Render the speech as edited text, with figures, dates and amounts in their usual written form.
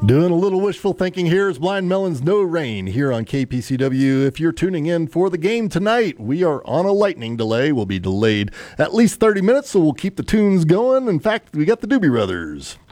Doing a little wishful thinking here is Blind Melon's No Rain here on KPCW. If you're tuning in for the game tonight, we are on a lightning delay. We'll be delayed at least 30 minutes, so we'll keep the tunes going. In fact, we got the Doobie Brothers.